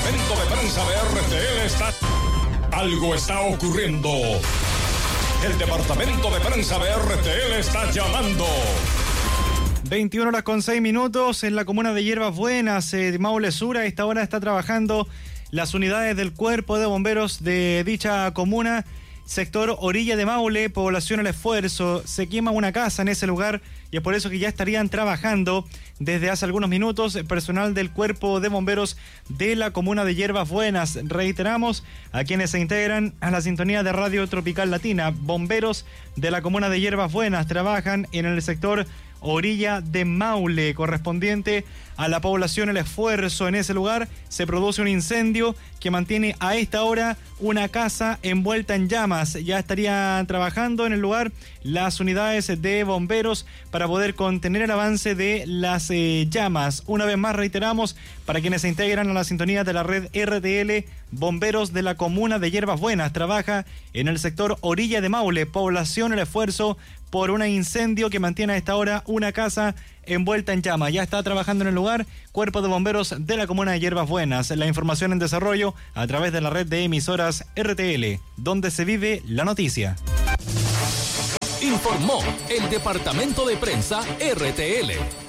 departamento de prensa de RTL está... Algo está ocurriendo. El departamento de prensa de RTL está llamando. 21:06 en la comuna de Hierbas Buenas, Maule Sur. A esta hora está trabajando las unidades del Cuerpo de Bomberos de dicha comuna, sector Orilla de Maule, población El Esfuerzo. Se quema una casa en ese lugar y es por eso que ya estarían trabajando desde hace algunos minutos personal del Cuerpo de Bomberos de la comuna de Hierbas Buenas. Reiteramos a quienes se integran a la sintonía de Radio Tropical Latina. Bomberos de la comuna de Hierbas Buenas trabajan en el sector Orilla de Maule, correspondiente a la población El Esfuerzo. En ese lugar se produce un incendio que mantiene a esta hora una casa envuelta en llamas. Ya estarían trabajando en el lugar las unidades de bomberos para poder contener el avance de las llamas. Una vez más reiteramos, para quienes se integran a la sintonía de la red RTL, Bomberos de la comuna de Hierbas Buenas trabaja en el sector Orilla de Maule, población El Esfuerzo, por un incendio que mantiene a esta hora una casa envuelta en llamas. Ya está trabajando en el lugar Cuerpo de Bomberos de la comuna de Hierbas Buenas. La información en desarrollo a través de la red de emisoras RTL, donde se vive la noticia. Informó el departamento de prensa RTL.